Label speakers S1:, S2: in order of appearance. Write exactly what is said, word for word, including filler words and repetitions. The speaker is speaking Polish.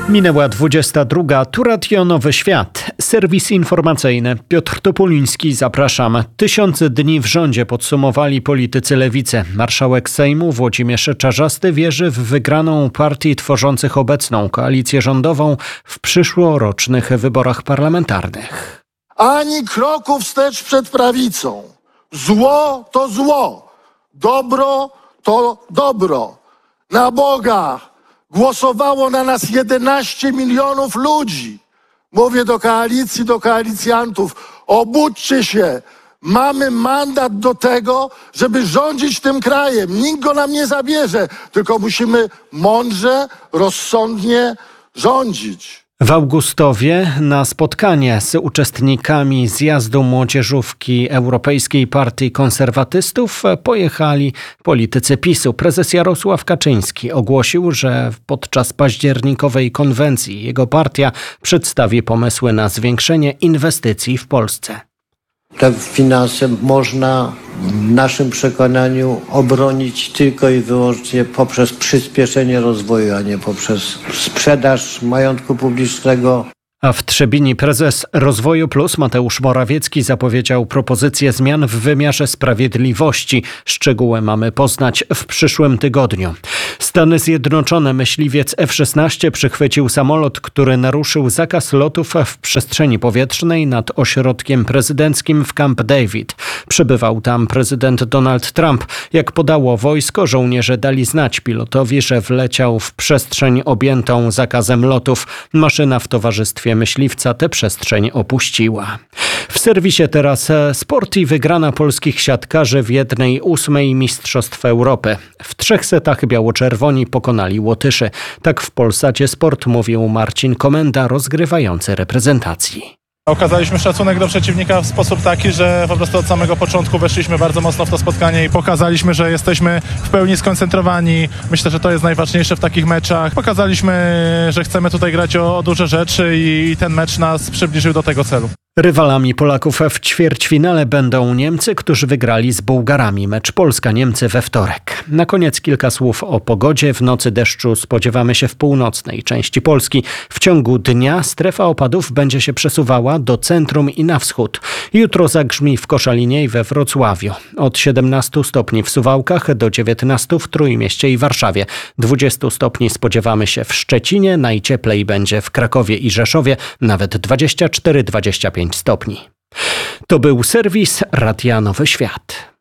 S1: Minęła dwudziesta druga. Tu Radio Nowy Świat. Serwis informacyjny. Piotr Topuliński, zapraszam. Tysiące dni w rządzie podsumowali politycy Lewicy. Marszałek Sejmu Włodzimierz Czarzasty wierzy w wygraną partii tworzących obecną koalicję rządową w przyszłorocznych wyborach parlamentarnych.
S2: Ani kroku wstecz przed prawicą. Zło to zło. Dobro to dobro. Na Boga głosowało na nas jedenaście milionów ludzi. Mówię do koalicji, do koalicjantów, obudźcie się. Mamy mandat do tego, żeby rządzić tym krajem. Nikt go nam nie zabierze, tylko musimy mądrze, rozsądnie rządzić.
S1: W Augustowie na spotkanie z uczestnikami zjazdu młodzieżówki Europejskiej Partii Konserwatystów pojechali politycy PiSu. Prezes Jarosław Kaczyński ogłosił, że podczas październikowej konwencji jego partia przedstawi pomysły na zwiększenie inwestycji w Polsce.
S3: Te finanse można w naszym przekonaniu obronić tylko i wyłącznie poprzez przyspieszenie rozwoju, a nie poprzez sprzedaż majątku publicznego.
S1: A w Trzebini prezes Rozwoju Plus Mateusz Morawiecki zapowiedział propozycje zmian w wymiarze sprawiedliwości. Szczegóły mamy poznać w przyszłym tygodniu. Stany Zjednoczone myśliwiec F szesnaście przychwycił samolot, który naruszył zakaz lotów w przestrzeni powietrznej nad ośrodkiem prezydenckim w Camp David. Przybywał tam prezydent Donald Trump. Jak podało wojsko, żołnierze dali znać pilotowi, że wleciał w przestrzeń objętą zakazem lotów. Maszyna w towarzystwie myśliwca tę przestrzeń opuściła. W serwisie teraz sport i wygrana polskich siatkarzy w jednej ósmej Mistrzostw Europy. W trzech setach biało-czerwoni pokonali Łotyszy. Tak w Polsacie Sport mówił Marcin Komenda, rozgrywający reprezentacji.
S4: Okazaliśmy szacunek do przeciwnika w sposób taki, że po prostu od samego początku weszliśmy bardzo mocno w to spotkanie i pokazaliśmy, że jesteśmy w pełni skoncentrowani. Myślę, że to jest najważniejsze w takich meczach. Pokazaliśmy, że chcemy tutaj grać o, o duże rzeczy i ten mecz nas przybliżył do tego celu.
S1: Rywalami Polaków w ćwierćfinale będą Niemcy, którzy wygrali z Bułgarami. Mecz Polska-Niemcy we wtorek. Na koniec kilka słów o pogodzie. W nocy deszczu spodziewamy się w północnej części Polski. W ciągu dnia strefa opadów będzie się przesuwała do centrum i na wschód. Jutro zagrzmi w Koszalinie i we Wrocławiu. Od siedemnastu stopni w Suwałkach do dziewiętnastu w Trójmieście i Warszawie. dwudziestu stopni spodziewamy się w Szczecinie. Najcieplej będzie w Krakowie i Rzeszowie. Nawet dwadzieścia cztery do dwudziestu pięciu stopni. To był serwis Radia Nowy Świat.